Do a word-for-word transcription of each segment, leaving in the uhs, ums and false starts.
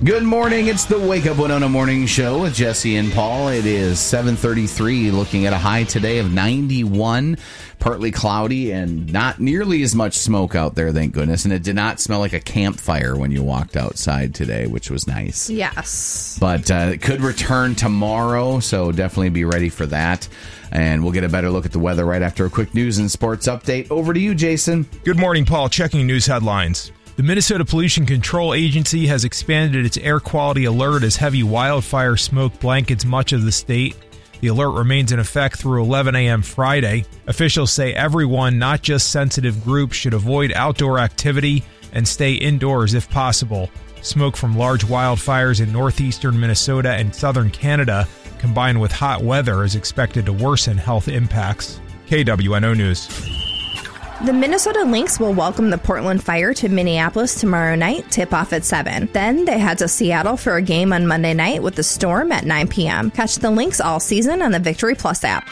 Good morning. It's the Wake Up Winona Morning Show with Jesse and Paul. It is seven thirty-three, looking at a high today of ninety-one, partly cloudy and not nearly as much smoke out there, thank goodness. And it did not smell like a campfire when you walked outside today, which was nice. Yes. But uh, it could return tomorrow, so definitely be ready for that. And we'll get a better look at the weather right after a quick news and sports update. Over to you, Jason. Good morning, Paul. Checking news headlines. The Minnesota Pollution Control Agency has expanded its air quality alert as heavy wildfire smoke blankets much of the state. The alert remains in effect through eleven a.m. Friday. Officials say everyone, not just sensitive groups, should avoid outdoor activity and stay indoors if possible. Smoke from large wildfires in northeastern Minnesota and southern Canada, combined with hot weather, is expected to worsen health impacts. K W N O News. The Minnesota Lynx will welcome the Portland Fire to Minneapolis tomorrow night, tip-off at seven. Then they head to Seattle for a game on Monday night with the Storm at nine p.m. Catch the Lynx all season on the Victory Plus app.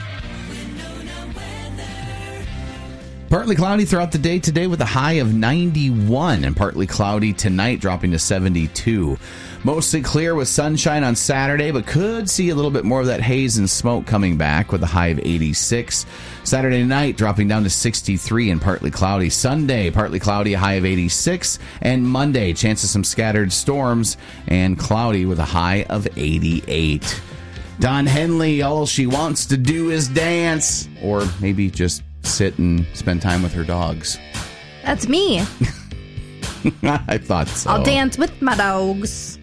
Partly cloudy throughout the day today with a high of ninety-one, and partly cloudy tonight, dropping to seventy-two. Mostly clear with sunshine on Saturday, but could see a little bit more of that haze and smoke coming back with a high of eighty-six. Saturday night dropping down to sixty-three and partly cloudy. Sunday, partly cloudy, a high of eighty-six. And Monday, chance of some scattered storms and cloudy with a high of eighty-eight. Don Henley, all she wants to do is dance. Or maybe just sit and spend time with her dogs. That's me. I thought so. I'll dance with my dogs.